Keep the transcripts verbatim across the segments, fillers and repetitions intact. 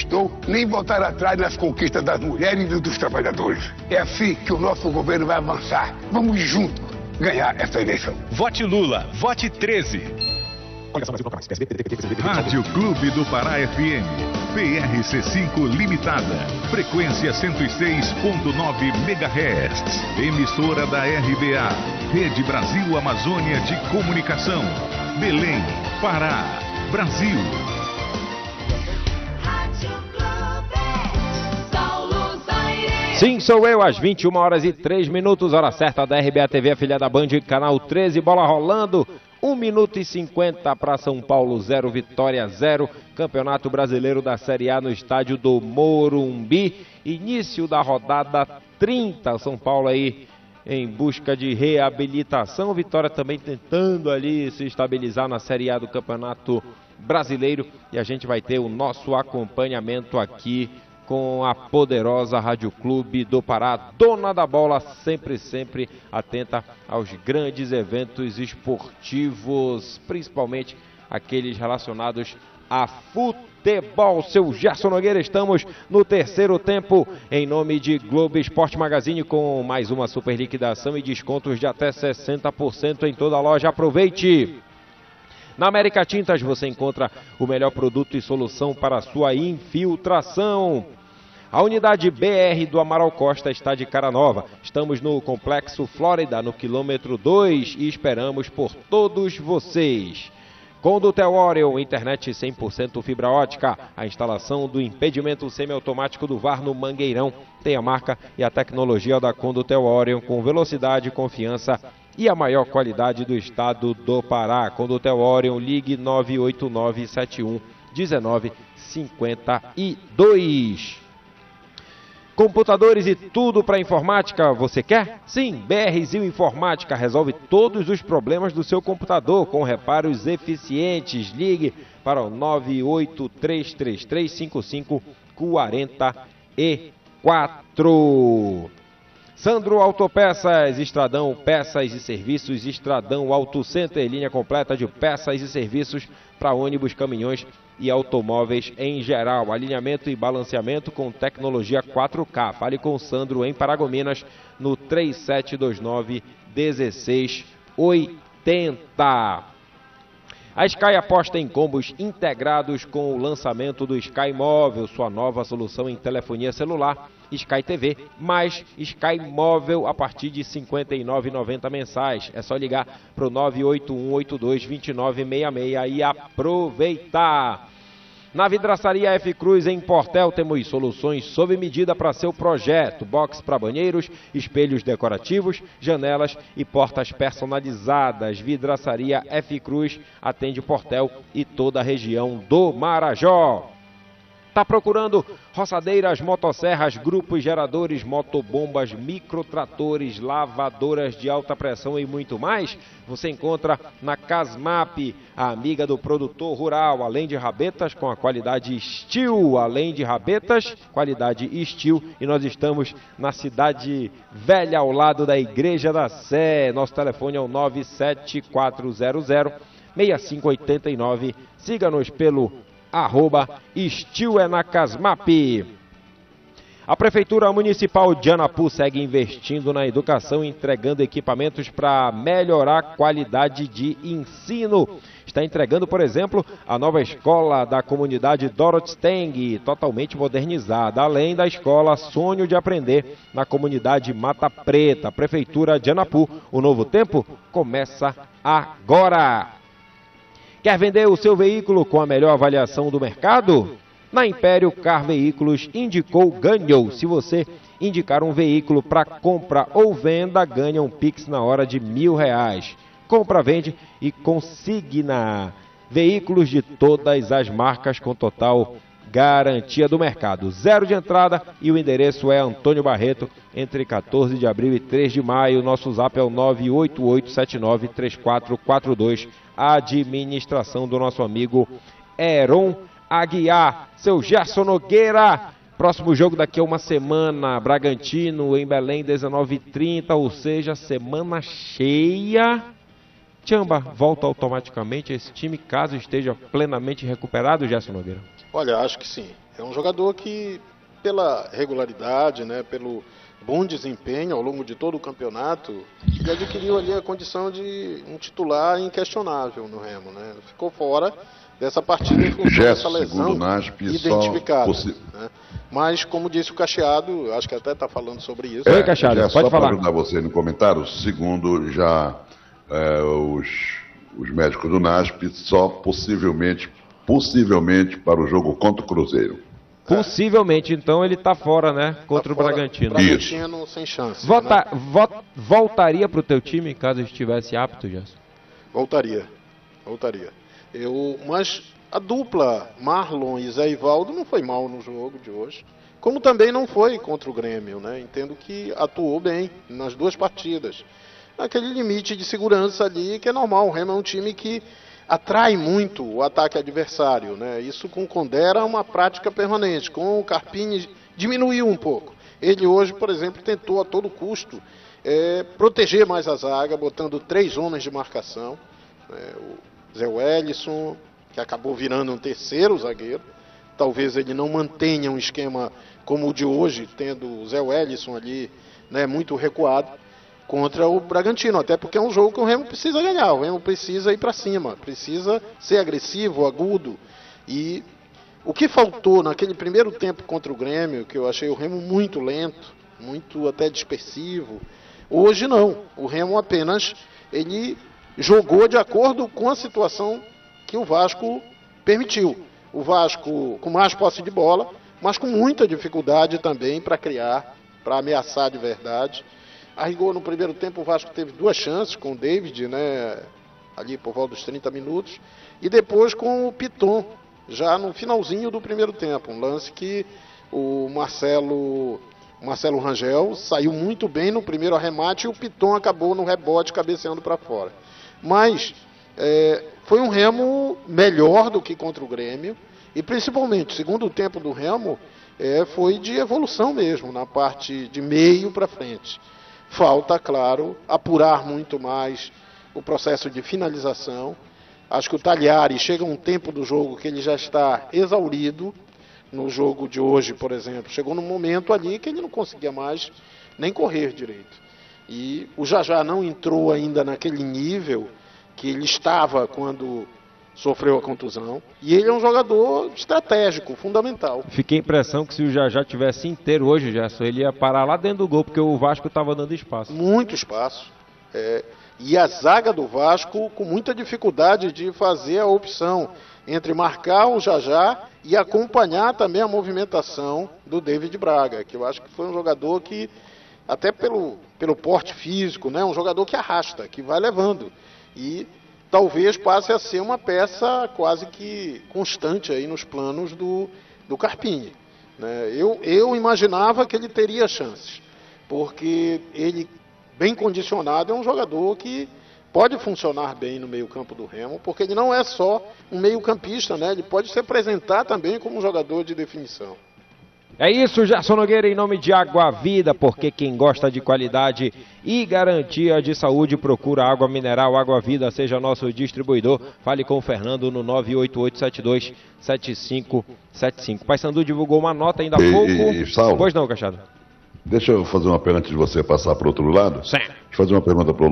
estou, nem voltar atrás nas conquistas das mulheres e dos trabalhadores. É assim que o nosso governo vai avançar. Vamos juntos ganhar essa eleição. Vote Lula, vote treze. Rádio Clube do Pará F M, P R C cinco Limitada, frequência cento e seis ponto nove megahertz, emissora da R B A, Rede Brasil Amazônia de Comunicação, Belém, Pará, Brasil. Sim, sou eu, às vinte e uma horas e três minutos, hora certa da R B A T V, afiliada Band, canal treze, bola rolando. um minuto e cinquenta para São Paulo, zero, Vitória zero. Campeonato Brasileiro da Série A no estádio do Morumbi. Início da rodada trinta. São Paulo aí em busca de reabilitação. Vitória também tentando ali se estabilizar na Série A do Campeonato Brasileiro. E a gente vai ter o nosso acompanhamento aqui com a poderosa Rádio Clube do Pará, dona da bola, sempre, sempre atenta aos grandes eventos esportivos, principalmente aqueles relacionados a futebol. Seu Gerson Nogueira, estamos no terceiro tempo, em nome de Globo Esporte Magazine, com mais uma super liquidação e descontos de até sessenta por cento em toda a loja. Aproveite! Na América Tintas você encontra o melhor produto e solução para a sua infiltração. A unidade B R do Amaral Costa está de cara nova. Estamos no Complexo Flórida, no quilômetro dois, e esperamos por todos vocês. Condutel Orion, internet cem por cento fibra ótica. A instalação do impedimento semiautomático do V A R no Mangueirão tem a marca e a tecnologia da Condutel Orion, com velocidade, confiança e a maior qualidade do estado do Pará. Condutel Orion, ligue nove oito nove sete um um nove cinco dois. Computadores e tudo para informática, você quer? Sim, B R Zil Informática resolve todos os problemas do seu computador com reparos eficientes. Ligue para o nove oito três três três cinco cinco quatro quatro. Sandro Autopeças, Estradão Peças e Serviços, Estradão Auto Center, linha completa de peças e serviços para ônibus, caminhões e automóveis em geral. Alinhamento e balanceamento com tecnologia quatro K. Fale com o Sandro em Paragominas no três sete dois nove um seis oito zero. A Sky aposta em combos integrados com o lançamento do Sky Móvel, sua nova solução em telefonia celular, Sky T V, mais Sky Móvel a partir de cinquenta e nove reais e noventa centavos mensais. É só ligar para o nove oito um oito dois dois nove seis seis e aproveitar. Na Vidraçaria F Cruz, em Portel, temos soluções sob medida para seu projeto. Box para banheiros, espelhos decorativos, janelas e portas personalizadas. Vidraçaria F Cruz atende Portel e toda a região do Marajó. Está procurando roçadeiras, motosserras, grupos geradores, motobombas, microtratores, lavadoras de alta pressão e muito mais? Você encontra na Casmap, a amiga do produtor rural, além de rabetas com a qualidade Steel, além de rabetas, qualidade Steel, e nós estamos na Cidade Velha, ao lado da Igreja da Sé. Nosso telefone é o nove sete quatro zero zero seis cinco oito nove. Siga-nos pelo arroba Steel é na Casmap. A Prefeitura Municipal de Anapu segue investindo na educação, entregando equipamentos para melhorar a qualidade de ensino. Está entregando, por exemplo, a nova escola da comunidade Dorothy Steng, totalmente modernizada, além da escola Sonho de Aprender, na comunidade Mata Preta. Prefeitura de Anapu, o novo tempo começa agora. Quer vender o seu veículo com a melhor avaliação do mercado? Na Império Car Veículos indicou, ganhou. Se você indicar um veículo para compra ou venda, ganha um Pix na hora de mil reais. Compra, vende e consigna. Veículos de todas as marcas com total garantia do mercado. Zero de entrada e o endereço é Antônio Barreto, entre quatorze de abril e três de maio. Nosso zap é o nove oito oito sete nove três quatro quatro dois. A administração do nosso amigo Heron Aguiar. Seu Gerson Nogueira, próximo jogo daqui a uma semana, Bragantino em Belém, dezenove e trinta, ou seja, semana cheia. Tchamba, volta automaticamente esse time, caso esteja plenamente recuperado, Gerson Nogueira? Olha, acho que sim. É um jogador que, pela regularidade, né, pelo bom desempenho ao longo de todo o campeonato, ele adquiriu ali a condição de um titular inquestionável no Remo, né? Ficou fora dessa partida em função dessa lesão identificada. Né? Mas, como disse o Cacheado, acho que até está falando sobre isso. Oi, Cacheado, é, pode só falar. Só para ajudar você no comentário, segundo já é, os, os médicos do NASP, só possivelmente, possivelmente para o jogo contra o Cruzeiro. Possivelmente, então, ele está fora, né? Contra tá o Bragantino. Bragantino sem chance. Volta, né? vo, voltaria para o teu time, caso estivesse apto, Gerson? Voltaria. Voltaria. Eu, mas a dupla Marlon e Zé Ivaldo não foi mal no jogo de hoje. Como também não foi contra o Grêmio, né? Entendo que atuou bem nas duas partidas. Aquele limite de segurança ali que é normal. O Remo é um time que atrai muito o ataque adversário, né? Isso com o Condera é uma prática permanente. Com o Carpini diminuiu um pouco. Ele hoje, por exemplo, tentou a todo custo é, proteger mais a zaga, botando três homens de marcação. É, o Zé Wellison, que acabou virando um terceiro zagueiro. Talvez ele não mantenha um esquema como o de hoje, tendo o Zé Wellison ali, né, muito recuado contra o Bragantino, até porque é um jogo que o Remo precisa ganhar, o Remo precisa ir para cima, precisa ser agressivo, agudo. E o que faltou naquele primeiro tempo contra o Grêmio, que eu achei o Remo muito lento, muito até dispersivo, hoje não, o Remo apenas ele jogou de acordo com a situação que o Vasco permitiu. O Vasco com mais posse de bola, mas com muita dificuldade também para criar, para ameaçar de verdade. A rigor, no primeiro tempo, o Vasco teve duas chances com o David, né, ali por volta dos trinta minutos, e depois com o Piton, já no finalzinho do primeiro tempo. Um lance que o Marcelo, Marcelo Rangel saiu muito bem no primeiro arremate e o Piton acabou no rebote cabeceando para fora. Mas é, foi um Remo melhor do que contra o Grêmio, e principalmente o segundo tempo do Remo é, foi de evolução mesmo, na parte de meio para frente. Falta, claro, apurar muito mais o processo de finalização. Acho que o Tagliari chega um tempo do jogo que ele já está exaurido. No jogo de hoje, por exemplo, chegou num momento ali que ele não conseguia mais nem correr direito. E o Jajá não entrou ainda naquele nível que ele estava quando sofreu a contusão. E ele é um jogador estratégico, fundamental. Fiquei a impressão que se o Jajá tivesse inteiro hoje, Gerson, ele ia parar lá dentro do gol, porque o Vasco estava dando espaço. Muito espaço. É, e a zaga do Vasco com muita dificuldade de fazer a opção entre marcar o Jajá e acompanhar também a movimentação do David Braga, que eu acho que foi um jogador que, até pelo, pelo porte físico, né, um jogador que arrasta, que vai levando. E talvez passe a ser uma peça quase que constante aí nos planos do, do Carpini. Né? Eu, eu imaginava que ele teria chances, porque ele, bem condicionado, é um jogador que pode funcionar bem no meio-campo do Remo, porque ele não é só um meio-campista, né? Ele pode se apresentar também como um jogador de definição. É isso, Gerson Nogueira, em nome de Água Vida, porque quem gosta de qualidade e garantia de saúde procura água mineral Água Vida, seja nosso distribuidor. Fale com o Fernando no nove oito oito sete dois sete cinco sete cinco. Paysandu divulgou uma nota ainda há pouco. E, e, Saulo, pois não, Cachado? Deixa eu fazer uma pergunta antes de você passar para o outro lado. Sim. Deixa eu fazer uma pergunta para o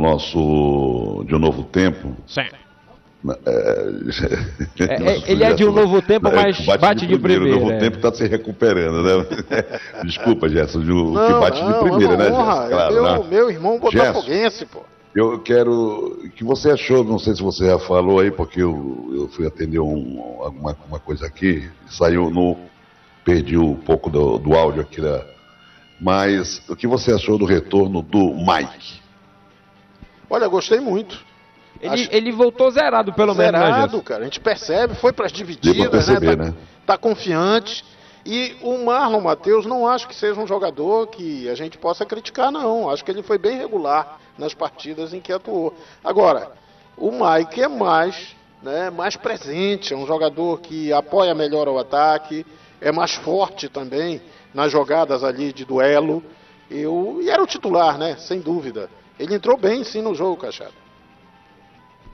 nosso de um novo tempo. Sim. É, é, ele é de um novo tempo, mas bate, bate de, de primeira. O novo é. tempo está se recuperando, né? Desculpa, Gerson, o não, que bate não, de primeira, né, honra. Gerson? Claro, meu, né? meu irmão botafoguense, pô. Eu quero... O que você achou, não sei se você já falou aí, porque eu, eu fui atender um, alguma uma coisa aqui, saiu no... Perdi um pouco do, do áudio aqui, né? Mas o que você achou do retorno do Mike? Olha, gostei muito. Ele, Acho... ele voltou zerado, pelo zerado, menos, né, Zerado, cara. A gente percebe, foi para as divididas, Deu pra perceber, né? Tá, né? tá confiante. E o Marlon Matheus não acho que seja um jogador que a gente possa criticar, não. Acho que ele foi bem regular nas partidas em que atuou. Agora, o Mike é mais, né, mais presente, é um jogador que apoia melhor o ataque, é mais forte também nas jogadas ali de duelo. Eu, e era o titular, né? Sem dúvida. Ele entrou bem, sim, no jogo, Cachado.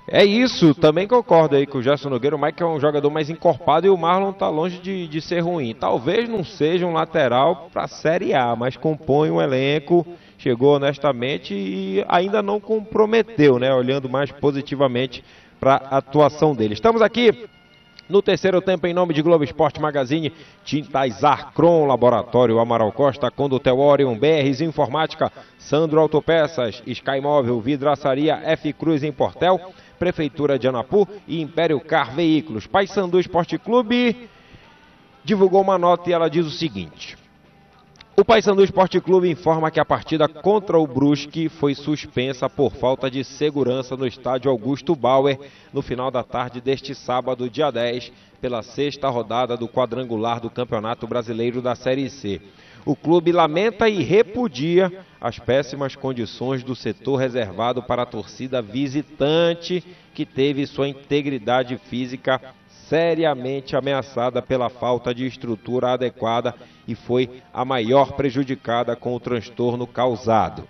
É isso, também concordo aí com o Gerson Nogueira. O Mike é um jogador mais encorpado e o Marlon tá longe de, de ser ruim. Talvez não seja um lateral para a Série A, mas compõe um elenco, chegou honestamente e ainda não comprometeu, né? Olhando mais positivamente para a atuação dele. Estamos aqui no terceiro tempo em nome de Globo Esporte Magazine, Tintas Arcron, Laboratório Amaral Costa, Condutel Orion, B Rs Informática, Sandro Autopeças, Sky Móvel, Vidraçaria F Cruz em Portel, Prefeitura de Anapu e Império Car Veículos. Paysandu Esporte Clube divulgou uma nota e ela diz o seguinte: o Paysandu Esporte Clube informa que a partida contra o Brusque foi suspensa por falta de segurança no estádio Augusto Bauer no final da tarde deste sábado, dia dez, pela sexta rodada do quadrangular do Campeonato Brasileiro da Série C. O clube lamenta e repudia as péssimas condições do setor reservado para a torcida visitante, que teve sua integridade física seriamente ameaçada pela falta de estrutura adequada e foi a maior prejudicada com o transtorno causado.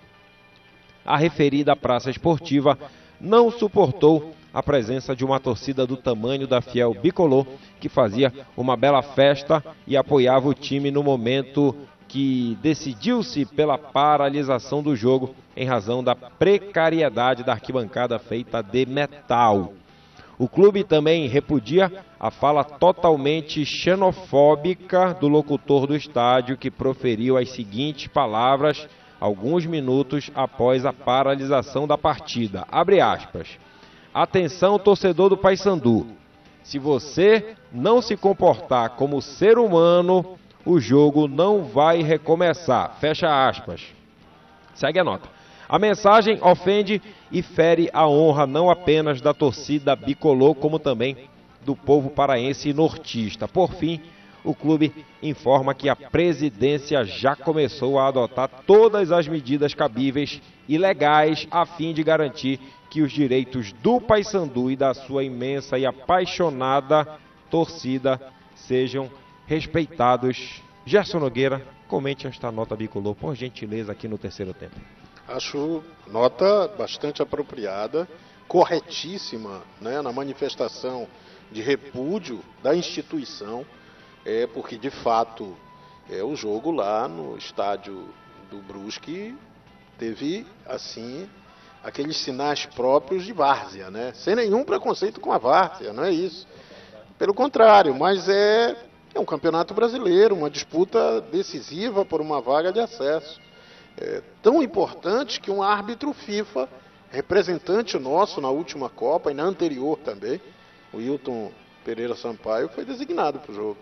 A referida praça esportiva não suportou a presença de uma torcida do tamanho da fiel Bicolor, que fazia uma bela festa e apoiava o time no momento que decidiu-se pela paralisação do jogo em razão da precariedade da arquibancada feita de metal. O clube também repudia a fala totalmente xenofóbica do locutor do estádio, que proferiu as seguintes palavras alguns minutos após a paralisação da partida. Abre aspas. Atenção, torcedor do Paysandu. Se você não se comportar como ser humano, o jogo não vai recomeçar. Fecha aspas. Segue a nota. A mensagem ofende e fere a honra não apenas da torcida bicolor, como também do povo paraense e nortista. Por fim, o clube informa que a presidência já começou a adotar todas as medidas cabíveis e legais a fim de garantir que os direitos do Paysandu e da sua imensa e apaixonada torcida sejam respeitados. Gerson Nogueira, comente esta nota bicolor, por gentileza, aqui no terceiro tempo. Acho nota bastante apropriada, corretíssima, né, na manifestação de repúdio da instituição, é, porque de fato é, o jogo lá no estádio do Brusque teve assim aqueles sinais próprios de várzea, né, sem nenhum preconceito com a várzea, não é isso. Pelo contrário, mas é, é um campeonato brasileiro, uma disputa decisiva por uma vaga de acesso. É tão importante que um árbitro FIFA, representante nosso na última Copa e na anterior também, o Hilton Pereira Sampaio, foi designado para o jogo.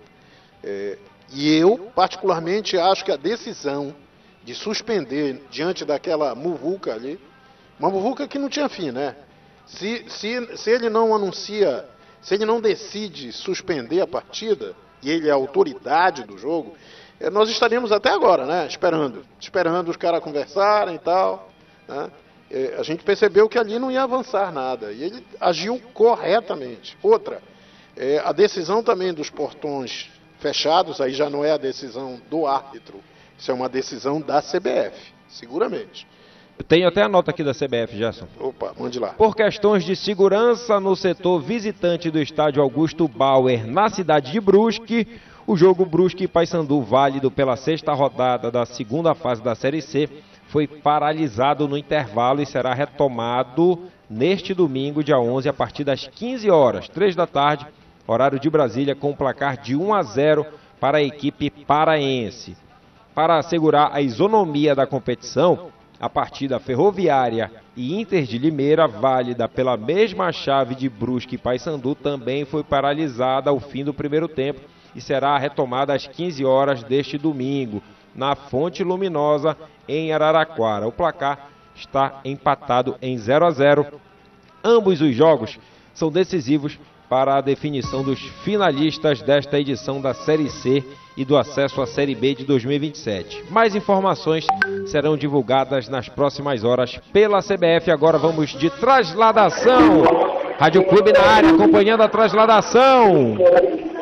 É, e eu, particularmente, acho que a decisão de suspender diante daquela muvuca ali, uma muvuca que não tinha fim, né? Se, se, se ele não anuncia, se ele não decide suspender a partida, e ele é a autoridade do jogo, nós estaríamos até agora, né, esperando, esperando os caras conversarem e tal, né? A gente percebeu que ali não ia avançar nada, e ele agiu corretamente. Outra, é, a decisão também dos portões fechados, aí já não é a decisão do árbitro, isso é uma decisão da C B F, seguramente. Eu tenho até a nota aqui da C B F, Gerson. Opa, mande lá. Por questões de segurança no setor visitante do estádio Augusto Bauer, na cidade de Brusque, o jogo Brusque e Paysandu, válido pela sexta rodada da segunda fase da Série C, foi paralisado no intervalo e será retomado neste domingo, dia onze, a partir das quinze horas, três da tarde, horário de Brasília, com o placar de um a zero para a equipe paraense. Para assegurar a isonomia da competição, a partida Ferroviária e Inter de Limeira, válida pela mesma chave de Brusque e Paysandu, também foi paralisada ao fim do primeiro tempo e será retomada às quinze horas deste domingo, na Fonte Luminosa, em Araraquara. O placar está empatado em zero a zero. Ambos os jogos são decisivos para a definição dos finalistas desta edição da Série C e do acesso à Série B de dois mil e vinte e sete. Mais informações serão divulgadas nas próximas horas pela C B F. Agora vamos de trasladação. Rádio Clube na área, acompanhando a trasladação.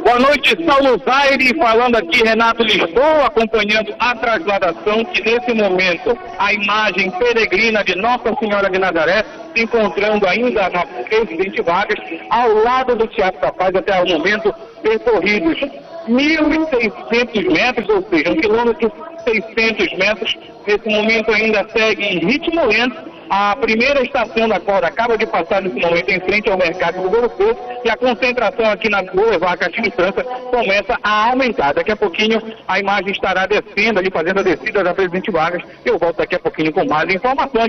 Boa noite, Saulo Zaire, falando aqui Renato Lisboa, acompanhando a transladação, que nesse momento a imagem peregrina de Nossa Senhora de Nazaré, se encontrando ainda na Presidente Vargas, ao lado do Teatro da Paz, até o momento percorridos mil e seiscentos metros, ou seja, um quilômetro e seiscentos metros. Nesse momento ainda segue em ritmo lento. A primeira estação da corda acaba de passar nesse momento em frente ao mercado do Bolo Preto, e a concentração aqui na Boulevard Castilho França começa a aumentar. Daqui a pouquinho a imagem estará descendo ali, fazendo a descida da Presidente Vargas. Eu volto daqui a pouquinho com mais informações.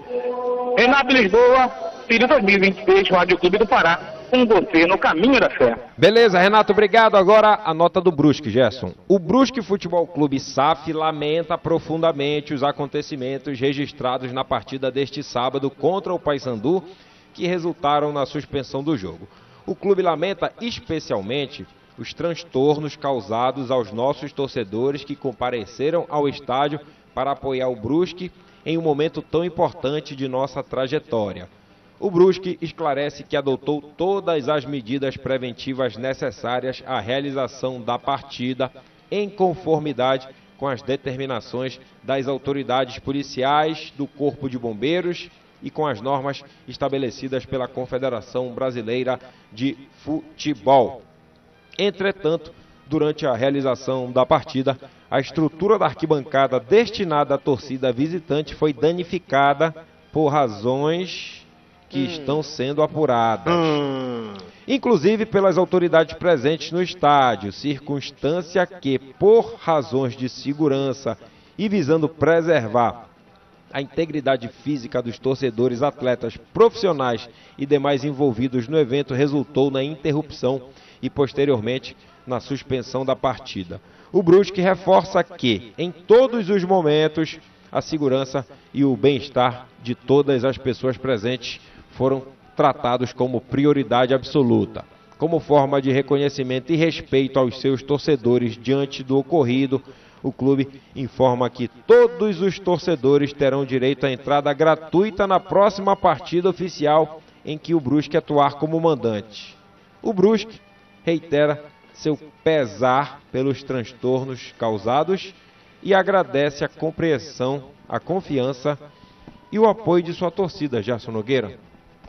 Renato Lisboa, Filho dois mil e vinte e seis, Rádio Clube do Pará, com você no caminho da fé. Beleza, Renato, obrigado. Agora a nota do Brusque, Gerson. O Brusque Futebol Clube S A F lamenta profundamente os acontecimentos registrados na partida deste sábado contra o Paysandu, que resultaram na suspensão do jogo. O clube lamenta especialmente os transtornos causados aos nossos torcedores que compareceram ao estádio para apoiar o Brusque em um momento tão importante de nossa trajetória. O Brusque esclarece que adotou todas as medidas preventivas necessárias à realização da partida, em conformidade com as determinações das autoridades policiais, do Corpo de Bombeiros e com as normas estabelecidas pela Confederação Brasileira de Futebol. Entretanto, durante a realização da partida, a estrutura da arquibancada destinada à torcida visitante foi danificada por razões que hum. estão sendo apuradas, hum. inclusive pelas autoridades presentes no estádio, circunstância que, por razões de segurança e visando preservar a integridade física dos torcedores, atletas profissionais e demais envolvidos no evento, resultou na interrupção e, posteriormente, na suspensão da partida. O Brusque reforça que, em todos os momentos, a segurança e o bem-estar de todas as pessoas presentes foram tratados como prioridade absoluta. Como forma de reconhecimento e respeito aos seus torcedores diante do ocorrido, o clube informa que todos os torcedores terão direito à entrada gratuita na próxima partida oficial em que o Brusque atuar como mandante. O Brusque reitera seu pesar pelos transtornos causados e agradece a compreensão, a confiança e o apoio de sua torcida. Gerson Nogueira.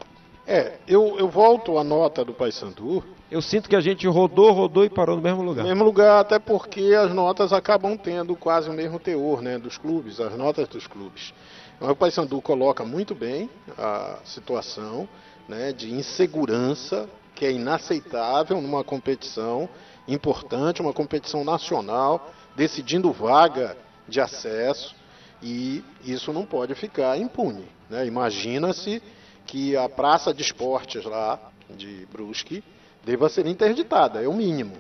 É, eu, eu volto à nota do Paysandu. Eu sinto que a gente rodou, rodou e parou no mesmo lugar. No mesmo lugar, até porque as notas acabam tendo quase o mesmo teor, né, dos clubes, as notas dos clubes. Então, o Paysandu coloca muito bem a situação, né, de insegurança, que é inaceitável numa competição importante, uma competição nacional, decidindo vaga de acesso, e isso não pode ficar impune, né? Imagina-se que a praça de esportes lá de Brusque deva ser interditada, é o mínimo.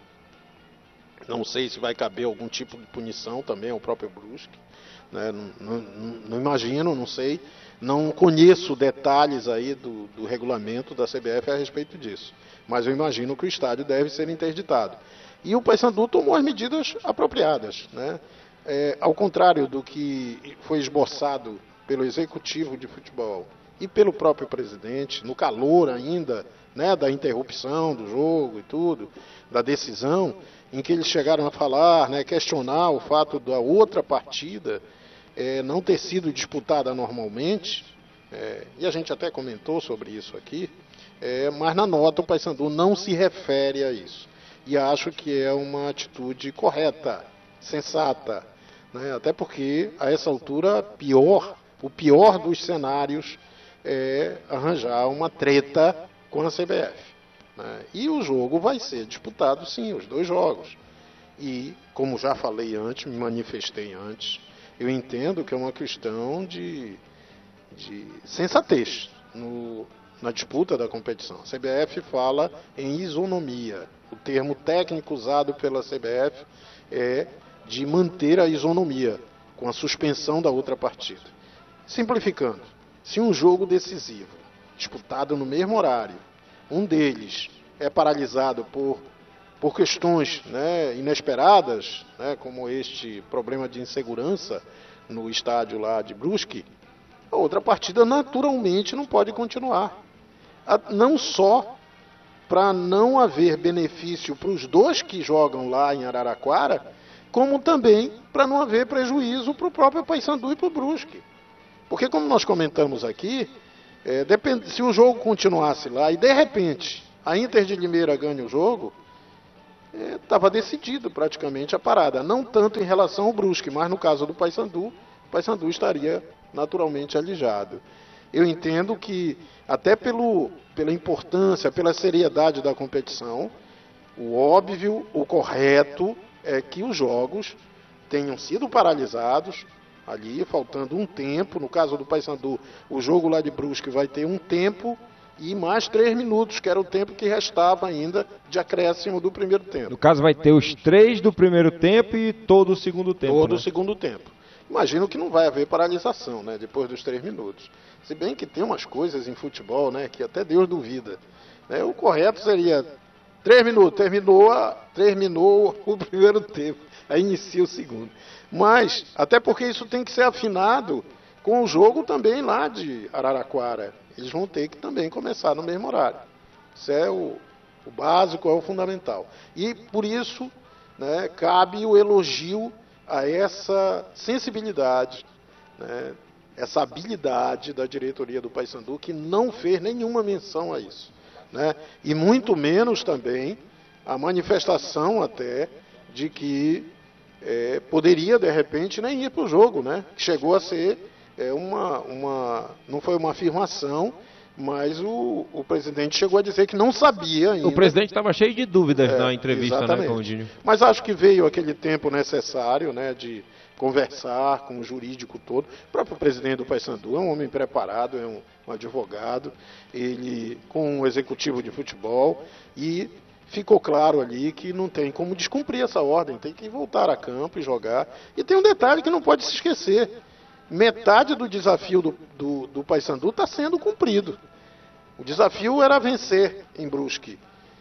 Não sei se vai caber algum tipo de punição também ao próprio Brusque, né? Não, não, não imagino, não sei, não conheço detalhes aí do, do regulamento da C B F a respeito disso, mas eu imagino que o estádio deve ser interditado. E o Paysandu tomou as medidas apropriadas, né? É, ao contrário do que foi esboçado pelo executivo de futebol e pelo próprio presidente, no calor ainda, né, da interrupção do jogo e tudo, da decisão, em que eles chegaram a falar, né, questionar o fato da outra partida é, não ter sido disputada normalmente, é, e a gente até comentou sobre isso aqui, é, mas na nota o Paysandu não se refere a isso. E acho que é uma atitude correta, sensata, né, até porque a essa altura pior, o pior dos cenários é arranjar uma treta com a C B F, né? E o jogo vai ser disputado, sim, os dois jogos. E, como já falei antes, me manifestei antes, eu entendo que é uma questão de, de sensatez no, na disputa da competição. A C B F fala em isonomia. O termo técnico usado pela C B F é de manter a isonomia, com a suspensão da outra partida. Simplificando, se um jogo decisivo, disputado no mesmo horário, um deles é paralisado por, por questões, né, inesperadas, né, como este problema de insegurança no estádio lá de Brusque, a outra partida naturalmente não pode continuar. A, não só para não haver benefício para os dois que jogam lá em Araraquara, como também para não haver prejuízo para o próprio Paysandu e para o Brusque. Porque, como nós comentamos aqui, é, depende, se o jogo continuasse lá e, de repente, a Inter de Limeira ganha o jogo, estava é, decidido praticamente a parada. Não tanto em relação ao Brusque, mas no caso do Paysandu, o Paysandu estaria naturalmente alijado. Eu entendo que, até pelo, pela importância, pela seriedade da competição, o óbvio, o correto é que os jogos tenham sido paralisados, ali faltando um tempo. No caso do Paysandu, o jogo lá de Brusque vai ter um tempo e mais três minutos, que era o tempo que restava ainda de acréscimo do primeiro tempo. No caso vai ter os três do primeiro tempo e todo o segundo tempo. Todo né? o segundo tempo. Imagino que não vai haver paralisação, né, depois dos três minutos. Se bem que tem umas coisas em futebol, né, que até Deus duvida. Né, o correto seria três minutos, terminou, a, terminou o primeiro tempo, aí inicia o segundo. Mas, até porque isso tem que ser afinado com o jogo também lá de Araraquara. Eles vão ter que também começar no mesmo horário. Isso é o, o básico, é o fundamental. E, por isso, né, cabe o elogio a essa sensibilidade, né, essa habilidade da diretoria do Paysandu, que não fez nenhuma menção a isso. Né, e muito menos também a manifestação até de que é, poderia, de repente, nem ir para o jogo, né, que chegou a ser é, uma, uma... não foi uma afirmação, mas o, o presidente chegou a dizer que não sabia ainda. O presidente estava cheio de dúvidas é, na entrevista, exatamente. né, com o Dinho. Mas acho que veio aquele tempo necessário, né, de conversar com o jurídico todo. O próprio presidente do Paysandu é um homem preparado, é um, um advogado, ele com um executivo de futebol, e ficou claro ali que não tem como descumprir essa ordem, tem que voltar a campo e jogar. E tem um detalhe que não pode se esquecer: metade do desafio do, do, do Paysandu está sendo cumprido. O desafio era vencer em Brusque.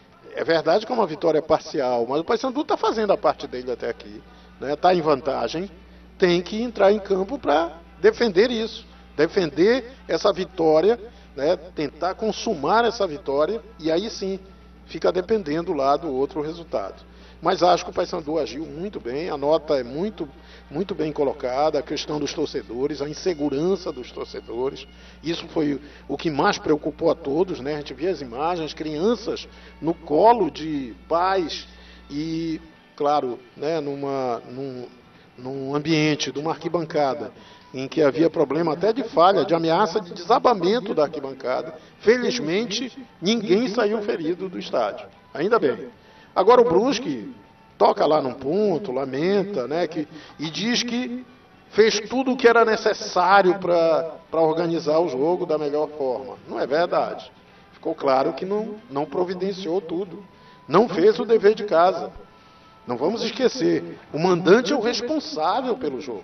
É verdade que é uma vitória parcial, mas o Paysandu está fazendo a parte dele até aqui. Está, né, em vantagem, tem que entrar em campo para defender isso. Defender essa vitória, né, tentar consumar essa vitória, e aí sim fica dependendo lá do outro resultado. Mas acho que o Paysandu agiu muito bem, a nota é muito, muito bem colocada, a questão dos torcedores, a insegurança dos torcedores, isso foi o que mais preocupou a todos, né? A gente via as imagens, crianças no colo de pais e, claro, né, numa, num, num ambiente de uma arquibancada em que havia problema até de falha, de ameaça de desabamento da arquibancada. Felizmente, ninguém saiu ferido do estádio, ainda bem. Agora o Brusque toca lá num ponto, lamenta, né, que, e diz que fez tudo o que era necessário para organizar o jogo da melhor forma. Não é verdade. Ficou claro que não, não providenciou tudo. Não fez o dever de casa. Não vamos esquecer, o mandante é o responsável pelo jogo.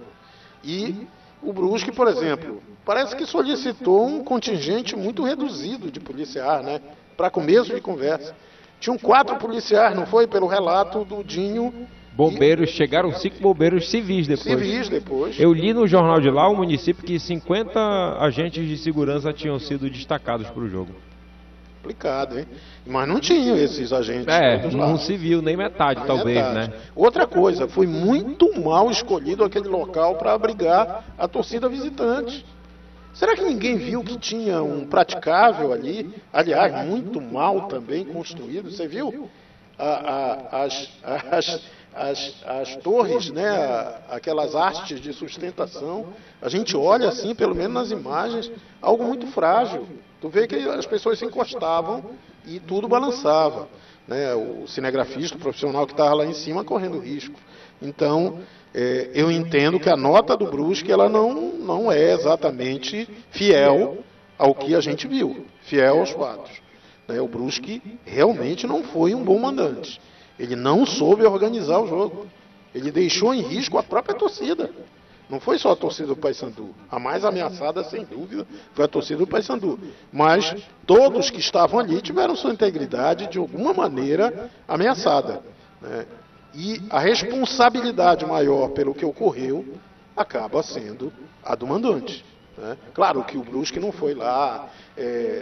E o Brusque, por exemplo, parece que solicitou um contingente muito reduzido de policiais, né, para começo de conversa. Tinham quatro policiais, não foi? Pelo relato do Dinho. Bombeiros, e... chegaram cinco bombeiros civis depois. Civis depois. Eu li no jornal de lá, o município, que cinquenta agentes de segurança tinham sido destacados para o jogo. Complicado, hein? Mas não tinham esses agentes. É, não se viu nem metade, nem talvez, metade. né? Outra coisa, foi muito mal escolhido aquele local para abrigar a torcida visitante. Será que ninguém viu que tinha um praticável ali? Aliás, muito mal também construído. Você viu? A, a, as, as, as, as torres, né? A, aquelas hastes de sustentação. A gente olha assim, pelo menos nas imagens, algo muito frágil. Tu vê que as pessoas se encostavam e tudo balançava. Né? O cinegrafista, o profissional que estava lá em cima, correndo risco. Então, é, eu entendo que a nota do Brusque ela não, não é exatamente fiel ao que a gente viu, fiel aos fatos. Né? O Brusque realmente não foi um bom mandante. Ele não soube organizar o jogo. Ele deixou em risco a própria torcida. Não foi só a torcida do Paysandu. A mais ameaçada, sem dúvida, foi a torcida do Paysandu. Mas todos que estavam ali tiveram sua integridade, de alguma maneira, ameaçada. Né? E a responsabilidade maior pelo que ocorreu acaba sendo a do mandante. Né? Claro que o Brusque não foi lá é,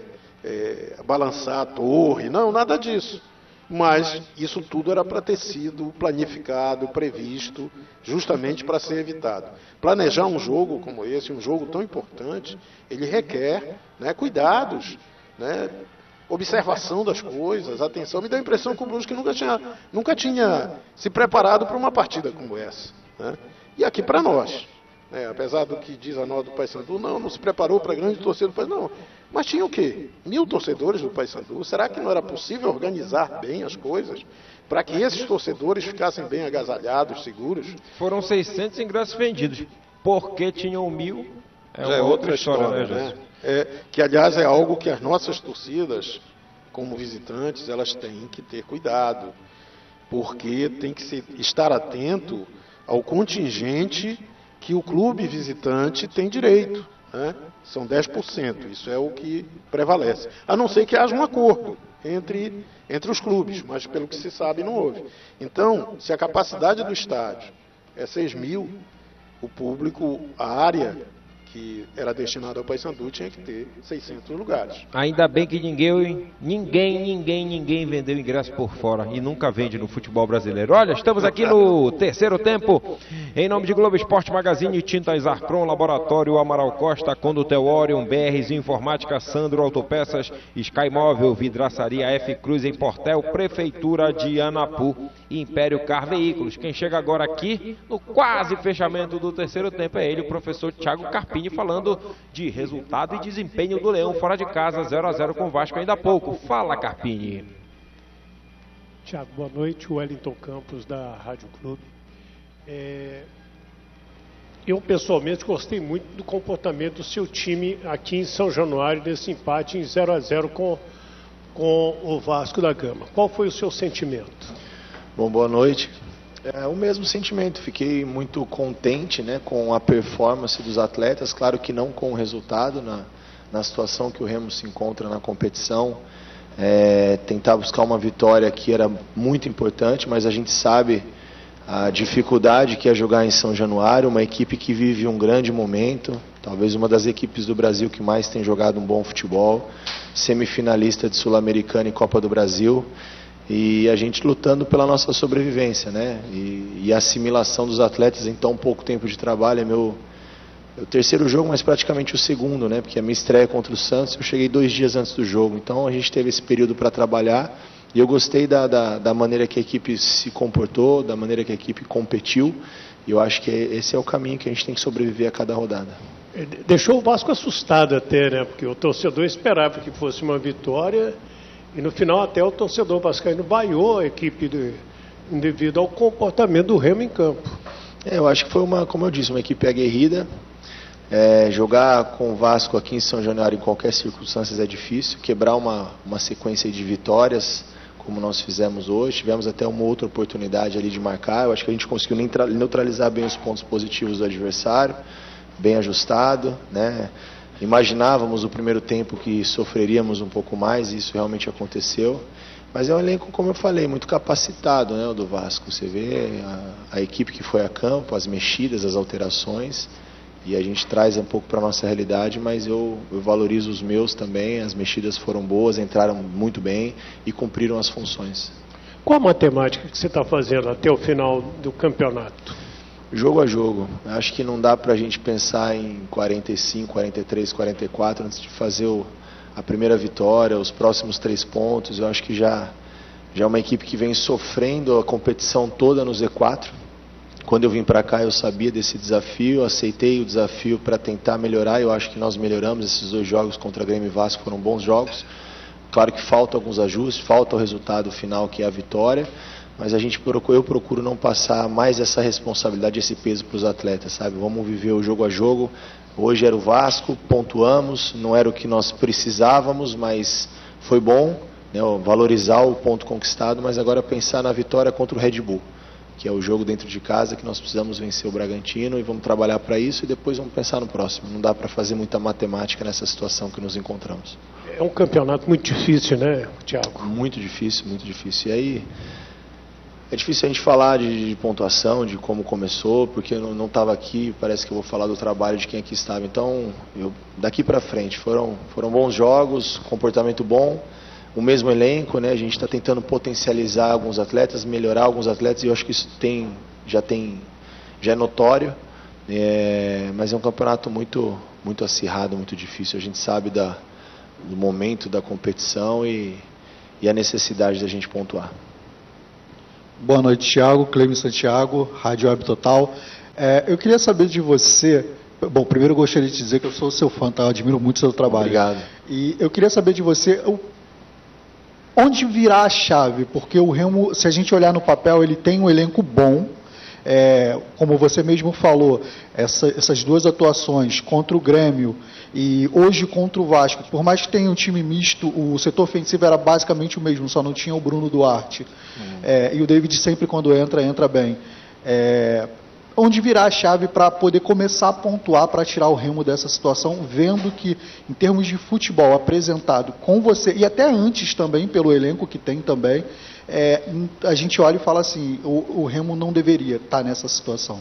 é, balançar a torre, não, nada disso. Mas isso tudo era para ter sido planificado, previsto, justamente para ser evitado. Planejar um jogo como esse, um jogo tão importante, ele requer, né, cuidados, né, observação das coisas, atenção. Me dá a impressão que o Brusque nunca tinha, nunca tinha se preparado para uma partida como essa, né? E aqui para nós, né, apesar do que diz a nota do Paysandu, não, não se preparou para a grande torcida do Paysandu, não. Mas tinha o quê? Mil torcedores do Paysandu. Será que não era possível organizar bem as coisas para que esses torcedores ficassem bem agasalhados, seguros? Foram seiscentos ingressos vendidos. Porque tinham mil, é, Já é outra, outra história, história, né, né? É, que, aliás, é algo que as nossas torcidas, como visitantes, elas têm que ter cuidado. Porque tem que se, estar atento ao contingente que o clube visitante tem direito, né? São dez por cento, isso é o que prevalece. A não ser que haja um acordo entre, entre os clubes, mas pelo que se sabe não houve. Então, se a capacidade do estádio é seis mil, o público, a área que era destinada ao Paysandu tinha que ter seiscentos lugares. Ainda bem que ninguém, ninguém, ninguém, ninguém vendeu ingresso por fora e nunca vende no futebol brasileiro. Olha, estamos aqui no terceiro tempo, em nome de Globo Esporte Magazine, Tintas Arpron, Laboratório Amaral Costa, Condutel Orion, B R Z Informática, Sandro Autopeças, Sky Móvel, Vidraçaria F Cruz em Portel, Prefeitura de Anapu e Império Car Veículos. Quem chega agora aqui, no quase fechamento do terceiro tempo, é ele, o professor Thiago Carpini, falando de resultado e desempenho do Leão fora de casa, zero a zero com o Vasco ainda há pouco. Fala, Carpini. Thiago, boa noite. Wellington Campos, da Rádio Clube. É... Eu, pessoalmente, gostei muito do comportamento do seu time aqui em São Januário, desse empate em zero a zero com, com o Vasco da Gama. Qual foi o seu sentimento? Bom, boa noite. É o mesmo sentimento, fiquei muito contente, né, com a performance dos atletas, claro que não com o resultado, na, na situação que o Remo se encontra na competição. É, tentar buscar uma vitória que era muito importante, mas a gente sabe a dificuldade que é jogar em São Januário, uma equipe que vive um grande momento, talvez uma das equipes do Brasil que mais tem jogado um bom futebol, semifinalista de Sul-Americana e Copa do Brasil. E a gente lutando pela nossa sobrevivência, né? E, e a assimilação dos atletas em tão pouco tempo de trabalho é meu, meu terceiro jogo, mas praticamente o segundo, né? Porque a minha estreia contra o Santos, eu cheguei dois dias antes do jogo. Então a gente teve esse período para trabalhar e eu gostei da, da, da maneira que a equipe se comportou, da maneira que a equipe competiu. E eu acho que esse é o caminho que a gente tem que sobreviver a cada rodada. Deixou o Vasco assustado até, né? Porque o torcedor esperava que fosse uma vitória. E no final até o torcedor vascaíno vaiou a equipe de, devido ao comportamento do Remo em campo. É, eu acho que foi uma, como eu disse, uma equipe aguerrida. É, jogar com o Vasco aqui em São Januário em qualquer circunstância é difícil. Quebrar uma, uma sequência de vitórias, como nós fizemos hoje. Tivemos até uma outra oportunidade ali de marcar. Eu acho que a gente conseguiu neutralizar bem os pontos positivos do adversário, bem ajustado, né? Imaginávamos no primeiro tempo que sofreríamos um pouco mais, e isso realmente aconteceu. Mas é um elenco, como eu falei, muito capacitado, né, o do Vasco. Você vê a, a equipe que foi a campo, as mexidas, as alterações, e a gente traz um pouco para a nossa realidade, mas eu, eu valorizo os meus também. As mexidas foram boas, entraram muito bem e cumpriram as funções. Qual a matemática que você está fazendo até o final do campeonato? Jogo a jogo. Acho que não dá para a gente pensar em quarenta e cinco, quarenta e três, quarenta e quatro antes de fazer o, a primeira vitória, os próximos três pontos. Eu acho que já, já é uma equipe que vem sofrendo a competição toda no Z quatro. Quando eu vim para cá eu sabia desse desafio, aceitei o desafio para tentar melhorar. Eu acho que nós melhoramos. Esses dois jogos contra Grêmio e Vasco foram bons jogos. Claro que faltam alguns ajustes, falta o resultado final, que é a vitória. Mas a gente procura, eu procuro não passar mais essa responsabilidade, esse peso para os atletas, sabe? Vamos viver o jogo a jogo. Hoje era o Vasco, pontuamos, não era o que nós precisávamos, mas foi bom, né, valorizar o ponto conquistado, mas agora pensar na vitória contra o Red Bull, que é o jogo dentro de casa, que nós precisamos vencer o Bragantino e vamos trabalhar para isso e depois vamos pensar no próximo. Não dá para fazer muita matemática nessa situação que nos encontramos. É um campeonato muito difícil, né, Thiago? Muito difícil, muito difícil. E aí... É difícil a gente falar de, de pontuação, de como começou, porque eu não estava aqui, parece que eu vou falar do trabalho de quem aqui estava. Então, eu, daqui para frente, foram, foram bons jogos, comportamento bom, o mesmo elenco, né? A gente está tentando potencializar alguns atletas, melhorar alguns atletas, e eu acho que isso tem, já, tem, já é notório, é, mas é um campeonato muito, muito acirrado, muito difícil. A gente sabe da, do momento da competição e, e a necessidade da gente pontuar. Boa noite, Thiago. Clêmio Santiago, Rádio Web Total. É, eu queria saber de você... Bom, primeiro eu gostaria de dizer que eu sou seu fã, tá? Eu admiro muito o seu trabalho. Obrigado. E eu queria saber de você... onde virar a chave? Porque o Remo, se a gente olhar no papel, ele tem um elenco bom. É, como você mesmo falou, essa, essas duas atuações contra o Grêmio e hoje contra o Vasco, por mais que tenha um time misto, o setor ofensivo era basicamente o mesmo, só não tinha o Bruno Duarte. Hum. É, e o David sempre, quando entra, entra bem. É, onde virar a chave para poder começar a pontuar, para tirar o Remo dessa situação, vendo que, em termos de futebol apresentado com você, e até antes também, pelo elenco que tem também, é, a gente olha e fala assim, o, o Remo não deveria estar nessa situação.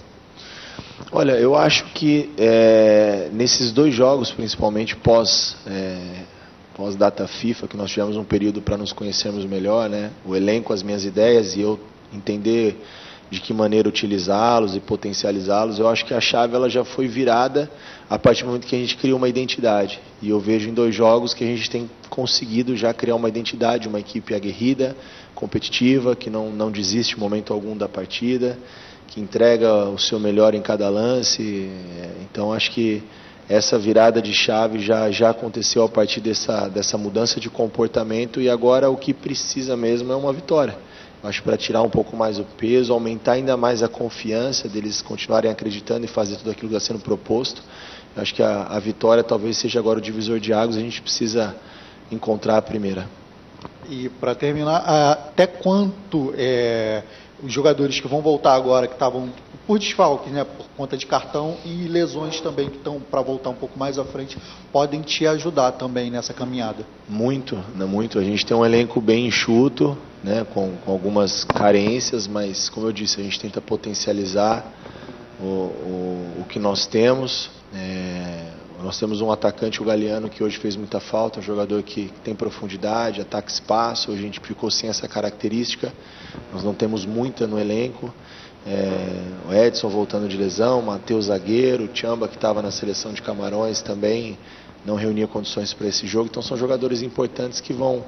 Olha, eu acho que é, nesses dois jogos, principalmente pós, é, pós data FIFA, que nós tivemos um período para nos conhecermos melhor, né? O elenco, as minhas ideias e eu entender de que maneira utilizá-los e potencializá-los, eu acho que a chave ela já foi virada a partir do momento que a gente cria uma identidade. E eu vejo em dois jogos que a gente tem conseguido já criar uma identidade, uma equipe aguerrida, competitiva, que não, não desiste em momento algum da partida, que entrega o seu melhor em cada lance. Então acho que essa virada de chave já, já aconteceu a partir dessa, dessa mudança de comportamento e agora o que precisa mesmo é uma vitória. Acho para tirar um pouco mais o peso, aumentar ainda mais a confiança deles continuarem acreditando e fazer tudo aquilo que está sendo proposto. Acho que a, a vitória talvez seja agora o divisor de águas, a gente precisa encontrar a primeira. E para terminar, até quanto é, os jogadores que vão voltar agora, que estavam por desfalque, né, por conta de cartão e lesões também que estão para voltar um pouco mais à frente, podem te ajudar também nessa caminhada? Muito, não muito. A gente tem um elenco bem enxuto, né, com, com algumas carências, mas como eu disse, a gente tenta potencializar o, o, o que nós temos. É, nós temos um atacante, o Galeano, que hoje fez muita falta, um jogador que tem profundidade, ataca espaço. Hoje a gente ficou sem essa característica, nós não temos muita no elenco. É, o Edson voltando de lesão, Matheus zagueiro, o Tchamba que estava na seleção de Camarões também não reunia condições para esse jogo. Então são jogadores importantes que vão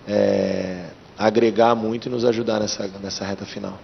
é, agregar muito e nos ajudar nessa, nessa reta final.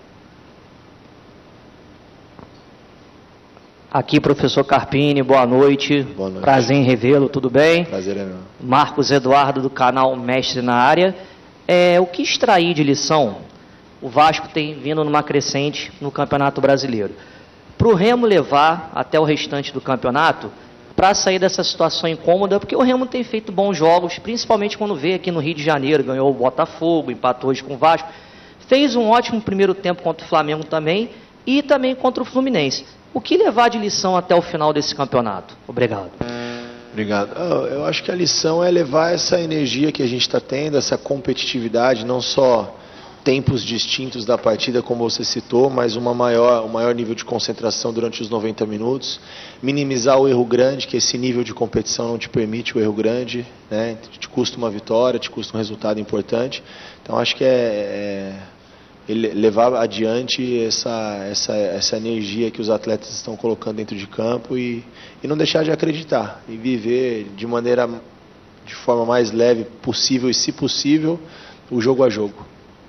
Aqui, professor Carpini, boa noite. Boa noite. Prazer em revê-lo, tudo bem? Prazer é meu. Marcos Eduardo, do canal Mestre na Área. É, o que extrair de lição? O Vasco tem vindo numa crescente no Campeonato Brasileiro. Para o Remo levar até o restante do campeonato, para sair dessa situação incômoda, porque o Remo tem feito bons jogos, principalmente quando veio aqui no Rio de Janeiro, ganhou o Botafogo, empatou hoje com o Vasco, fez um ótimo primeiro tempo contra o Flamengo também, e também contra o Fluminense. O que levar de lição até o final desse campeonato? Obrigado. Obrigado. Eu acho que a lição é levar essa energia que a gente está tendo, essa competitividade, não só tempos distintos da partida, como você citou, mas uma maior, um maior nível de concentração durante os noventa minutos, minimizar o erro grande, que esse nível de competição não te permite o erro grande, né? Te custa uma vitória, te custa um resultado importante. Então acho que é, é levar adiante essa, essa, essa energia que os atletas estão colocando dentro de campo e, e não deixar de acreditar, e viver de maneira, de forma mais leve possível e, se possível, o jogo a jogo.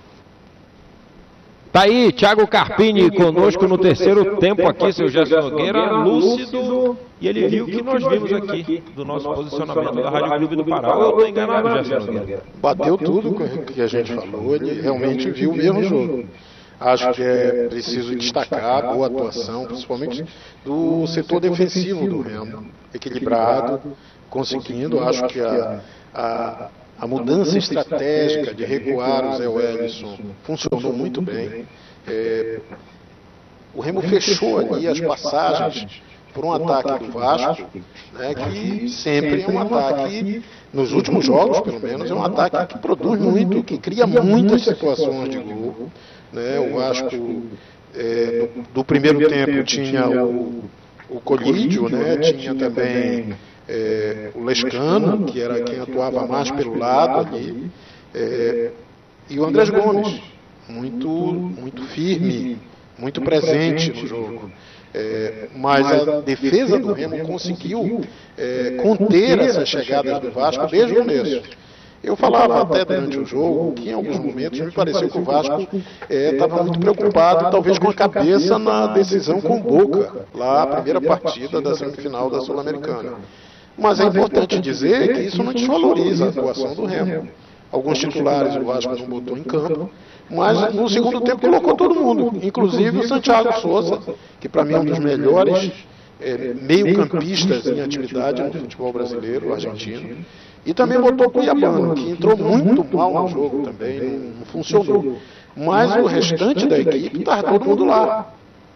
Tá aí, Thiago Carpini conosco no terceiro tempo aqui, seu Gerson Nogueira, lúcido, e ele viu o que nós vimos aqui do nosso posicionamento da Rádio Clube do Pará. Eu estou enganado, Gerson Nogueira? Bateu tudo que a gente falou, ele realmente viu o mesmo jogo. Acho que é preciso destacar a boa atuação, principalmente do setor defensivo do Remo, equilibrado, conseguindo, acho que a... a A mudança estratégica de recuar o Zé Wellison funcionou muito bem. É, o Remo fechou ali as passagens por um ataque do Vasco, né, que sempre é um ataque, nos últimos jogos pelo menos, é um ataque que produz muito, que cria muitas situações de gol. né? O Vasco é, do, do primeiro tempo tinha o, o Colídio, né? Tinha também é, o Lescano, que era quem atuava mais pelo lado ali, é, e o Andrés Gomes, muito, muito firme, muito presente no jogo. É, mas a defesa do Remo conseguiu é, conter essas chegadas do Vasco desde o começo. Eu falava até durante o jogo que em alguns momentos me pareceu que o Vasco estava é, muito preocupado, talvez com a cabeça na decisão com o Boca, lá a primeira partida da semifinal da Sul-Americana. Mas é importante dizer que isso não desvaloriza a atuação do Remo. Alguns titulares o Vasco não botou em campo, mas no segundo tempo colocou todo mundo, inclusive o Santiago Souza, que para mim é um dos melhores é, meio-campistas em atividade no futebol brasileiro, argentino. E também botou o Cuiabano, que entrou muito mal no jogo também, não, não funcionou. Mas o restante da equipe estava todo mundo lá.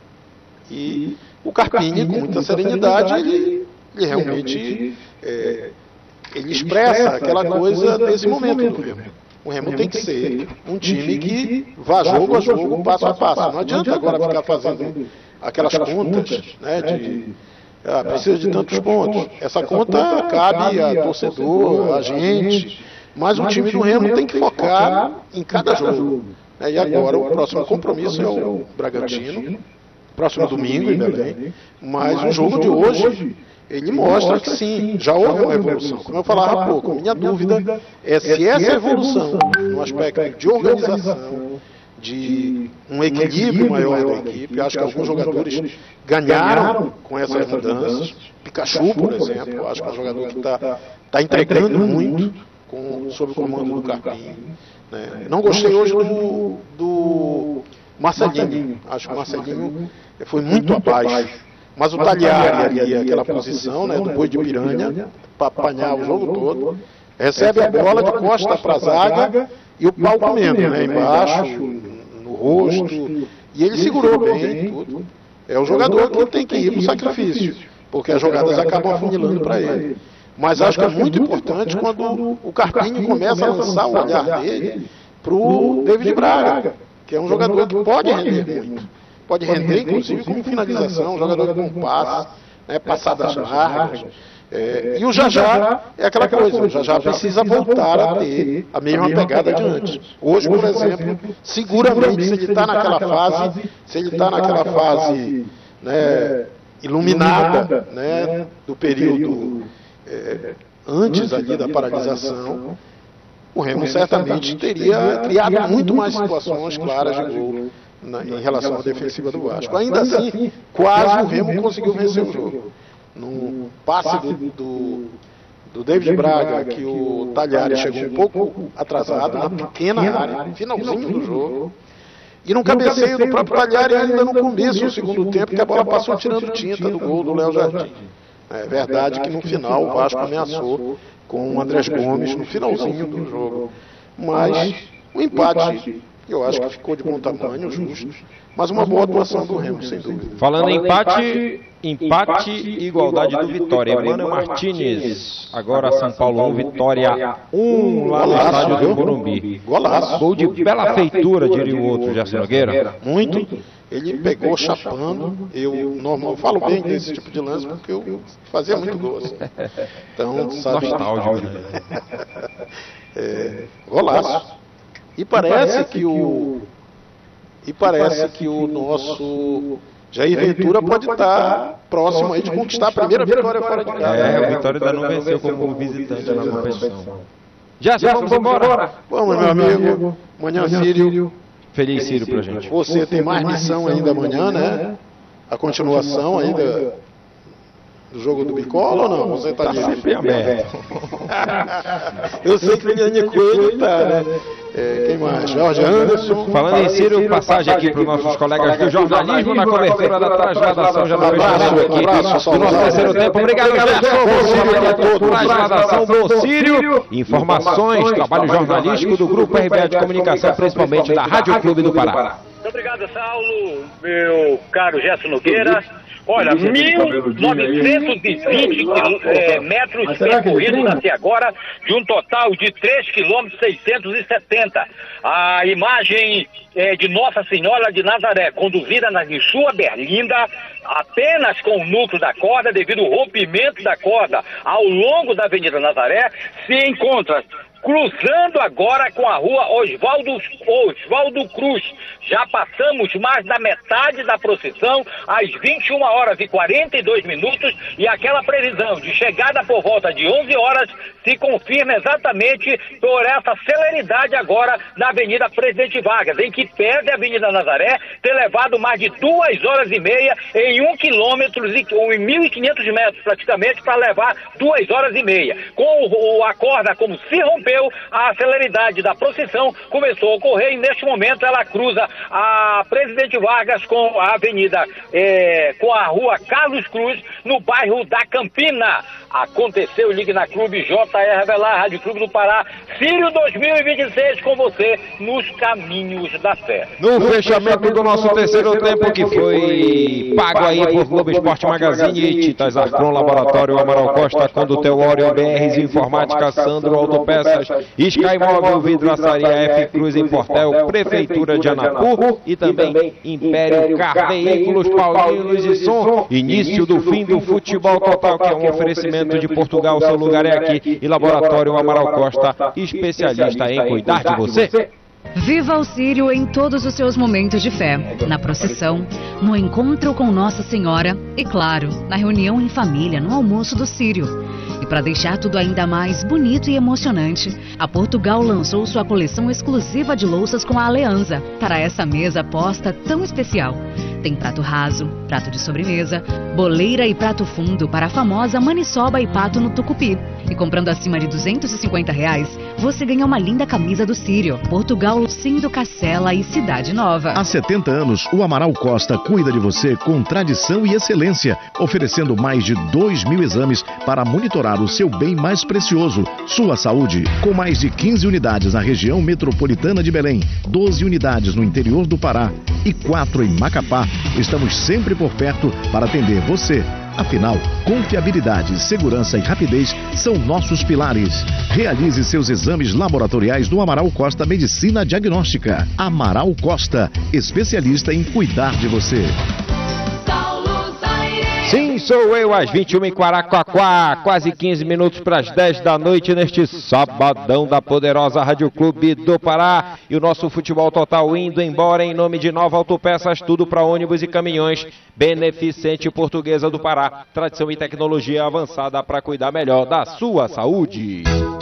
E o Carpini, com muita serenidade, ele, ele realmente é, ele expressa aquela coisa desse momento do Remo. O Remo tem que ser um time que vá jogo a jogo, passo a passo. Não adianta agora ficar fazendo aquelas contas, né, de ah, precisa de tantos pontos. Essa conta cabe a torcedor, a gente, mas o time do Remo tem que focar em cada jogo. E agora o próximo compromisso é o Bragantino, próximo domingo em Belém, mas o jogo de hoje ele mostra que sim, já houve uma evolução. Como eu falava há pouco, a minha dúvida é se essa evolução, no aspecto de organização, de um equilíbrio maior da equipe, acho que alguns jogadores ganharam com essas mudanças. Pikachu, por exemplo, acho que é um jogador que está tá entregando muito com, sob o comando do Carpini. Né? Não gostei hoje do, do Marcelinho, acho que o Marcelinho foi muito abaixo. Mas o Tagliari ali, aquela posição, né, do boi de piranha, para apanhar o jogo todo, recebe a bola de costa para a zaga e o pau comendo, né, embaixo, no rosto, e ele segurou bem tudo. É o jogador que tem que ir para o sacrifício, porque as jogadas acabam afunilando para ele. Mas acho que é muito importante quando o Carpini começa a lançar o olhar dele para o David Braga, que é um jogador que pode render muito. Pode render, inclusive, como finalização, um jogador com passe, né, passadas largas. É, e o Jajá é aquela coisa, o Jajá precisa voltar a ter a mesma pegada de antes. Hoje, por exemplo, seguramente, se ele está naquela fase, se ele está naquela fase, né, iluminada, né, do período é, antes ali da paralisação, o Remo certamente teria criado muito mais situações claras de gol Na, em relação à defensiva do Vasco. Ainda assim, quase o Remo conseguiu vencer o jogo. No passe do, do, do David Braga, que o Tagliari chegou um pouco atrasado, na pequena área, finalzinho do jogo. E no cabeceio do próprio Tagliari ainda no começo do segundo tempo, que a bola passou tirando tinta do gol do Léo Jardim. É verdade que no final o Vasco ameaçou com o Andrés Gomes no finalzinho do jogo. Mas o empate, eu acho que ficou de bom tamanho, justo, mas uma boa atuação do Remo, sem dúvida. Falando em empate, empate e igualdade do Vitória. Emmanuel Martínez, agora São Paulo um, Vitória um, lá no estádio do Morumbi. Golaço. Gol de bela feitura, diria o outro, Gerson Nogueira. Muito. Ele pegou chapando. Eu normal, falo bem desse tipo de lance porque eu fazia muito gol. Assim. Então, sabe. Nostálgico, né? É, golaço. E parece que o e parece que o nosso Jair Ventura pode estar próximo aí de conquistar a primeira vitória fora de casa. É, o Vitória ainda não venceu como visitante na competição. Já, já vamos embora. Vamos, meu amigo. Amanhã, Círio. Feliz Círio pra gente. Você tem mais missão ainda amanhã, né? A continuação ainda do jogo do Bicola ou não? Você está tá sempre aberto. Eu sei que o Eliane Coelho está, né? É, quem mais? Jorge Anderson. Falando em Círio, passagem aqui para os nossos colegas do jornalismo na cobertura da trasladação. Já um abraço, aqui um abraço, do nosso terceiro tempo. Obrigado, galera. Trasladação do Círio. Informações, trabalho jornalístico do Grupo R B A de Comunicação, principalmente da Rádio Clube do Pará. Muito obrigado, Saulo, meu caro Gerson Nogueira. Olha, mil novecentos e vinte é, metros percorridos até agora, de um total de três quilômetros seiscentos e setenta. A imagem é, de Nossa Senhora de Nazaré, conduzida na de sua Berlinda, apenas com o núcleo da corda, devido ao rompimento da corda ao longo da Avenida Nazaré, se encontra cruzando agora com a rua Oswaldo, Oswaldo Cruz. Já passamos mais da metade da procissão, às vinte e uma horas e quarenta e dois minutos, e aquela previsão de chegada por volta de onze horas se confirma exatamente por essa celeridade agora na Avenida Presidente Vargas, em que pese a Avenida Nazaré ter levado mais de duas horas e meia em um quilômetro, ou em mil e quinhentos metros praticamente, para levar duas horas e meia. Com o, a corda como se rompeu, a celeridade da procissão começou a ocorrer e neste momento ela cruza a Presidente Vargas com a avenida, é, com a rua Carlos Cruz, no bairro da Campina. Aconteceu, ligue na Clube J R Velar, Rádio Clube do Pará, Sírio dois mil e vinte e seis, com você nos caminhos da fé. No fechamento do nosso terceiro tempo, que foi pago aí por Globo Esporte Magazine, Titas Arcron, Laboratório Amaral Costa, Condutel Orion, B Rs Informática, Sandro Autopeças, Sky Móvel, Vidraçaria F Cruz em Portel, Prefeitura de Anapu e também Império Car Veículos, Paulinho Luz e Som. Início do fim do futebol total, que é um oferecimento de Portugal, seu lugar é aqui. E Laboratório Amaral Costa, especialista em cuidar de você. Viva o Sírio em todos os seus momentos de fé, na procissão, no encontro com Nossa Senhora e, claro, na reunião em família, no almoço do Sírio. E para deixar tudo ainda mais bonito e emocionante, a Portugal lançou sua coleção exclusiva de louças com a Aliança para essa mesa posta tão especial. Tem prato raso, prato de sobremesa, boleira e prato fundo para a famosa maniçoba e pato no tucupi. E comprando acima de duzentos e cinquenta reais, você ganha uma linda camisa do Sírio. Portugal, Cindo Cacela e Cidade Nova. Há setenta anos, o Amaral Costa cuida de você com tradição e excelência, oferecendo mais de dois mil exames para monitorar o seu bem mais precioso, sua saúde. Com mais de quinze unidades na região metropolitana de Belém, doze unidades no interior do Pará e quatro em Macapá, estamos sempre por perto para atender você. Afinal, confiabilidade, segurança e rapidez são nossos pilares. Realize seus exames laboratoriais no Amaral Costa Medicina Diagnóstica. Amaral Costa, especialista em cuidar de você. Sim, sou eu, às vinte e uma em Quaraquaquá, quase quinze minutos para as dez da noite neste sabadão da poderosa Rádio Clube do Pará. E o nosso futebol total indo embora em nome de Nova Autopeças, tudo para ônibus e caminhões. Beneficente Portuguesa do Pará, tradição e tecnologia avançada para cuidar melhor da sua saúde.